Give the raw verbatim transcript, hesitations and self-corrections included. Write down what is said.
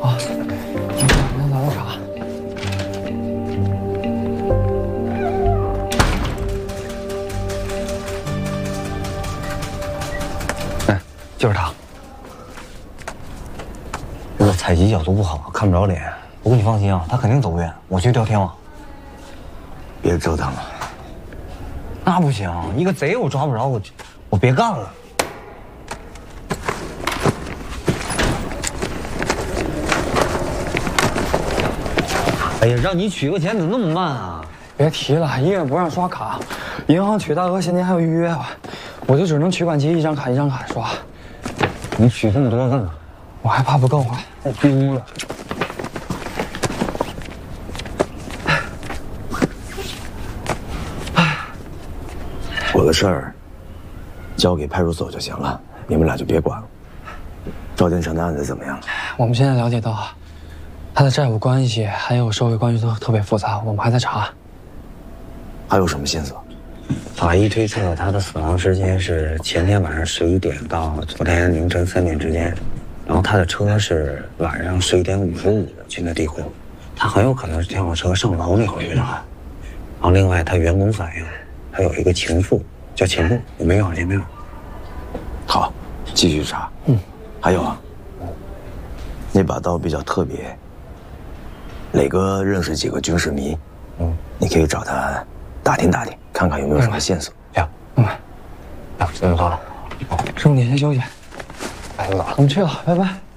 啊，那咱们啥？ 哎，就是他。这个采集角度不好，看不着脸。不过你放心啊，他肯定走不远。我去调天网。 别折腾了。 那不行，一个贼我抓不着，我我别干了。 哎呀，让你取个钱怎么那么慢啊？ 别提了，医院不让刷卡，银行取大额现金还有预约啊，我就只能取款机一张卡一张卡刷。 你取这么多干嘛？ 我还怕不够啊， 太丢了。 我的事儿交给派出所就行了，你们俩就别管了。赵建成的案子怎么样？ 我们现在了解到，他的债务关系还有社会关系都特别复杂，我们还在查。 还有什么线索？ 法医推测他的死亡时间是前天晚上十一点到昨天凌晨三点之间，然后他的车是晚上十一点五十五进的地库，他很有可能是天网车上楼那会儿遇到的。然后另外他员工反映，他有一个情妇叫秦璐，有没有？有没有？ 好，继续查。嗯，还有啊，那把刀比较特别，磊哥认识几个军事迷，嗯，你可以找他打听打听，看看有没有什么线索。 行，嗯，行，这就做了。 师傅，你先休息。 哎，我走了。 我们去了，拜拜。